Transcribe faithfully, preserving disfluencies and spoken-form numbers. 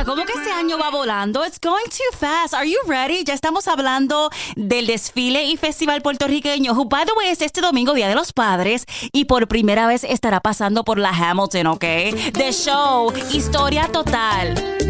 ¿Cómo que este año va volando? It's going too fast. Are you ready? Ya estamos hablando del desfile y festival puertorriqueño, who, by the way, es este domingo, Día de los Padres, y por primera vez estará pasando por la Hamilton, ¿ok? The Show, historia total.